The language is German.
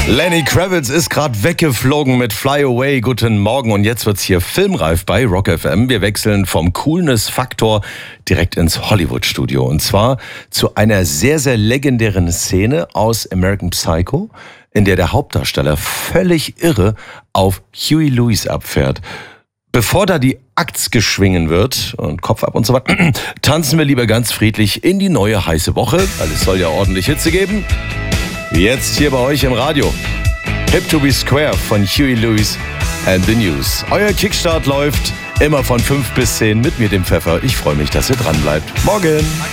Lenny Kravitz ist gerade weggeflogen mit Fly Away. Guten Morgen. Und jetzt wird's hier filmreif bei Rock FM. Wir wechseln vom Coolness-Faktor direkt ins Hollywood-Studio. Und zwar zu einer sehr, sehr legendären Szene aus American Psycho, in der der Hauptdarsteller völlig irre auf Huey Lewis abfährt. Bevor da die Axt geschwingen wird und Kopf ab und so weiter, tanzen wir lieber ganz friedlich in die neue heiße Woche, weil es soll ja ordentlich Hitze geben. Jetzt hier bei euch im Radio. Hip to be Square von Huey Lewis and the News. Euer Kickstart läuft immer von 5 bis 10 mit mir, dem Pfeffer. Ich freue mich, dass ihr dran bleibt. Morgen!